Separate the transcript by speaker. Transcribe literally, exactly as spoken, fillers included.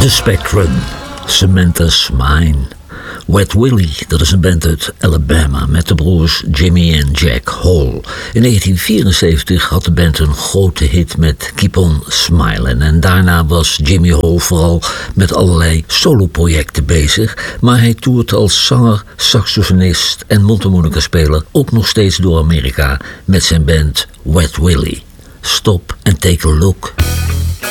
Speaker 1: The Spectrum, Samantha's Mine. Wet Willie, dat is een band uit Alabama met de broers Jimmy en Jack Hall. In negentien vierenzeventig had de band een grote hit met Keep On Smiling. En daarna was Jimmy Hall vooral met allerlei soloprojecten bezig. Maar hij toert als zanger, saxofonist en mondharmonica-speler ook nog steeds door Amerika met zijn band Wet Willie. Stop and take a look.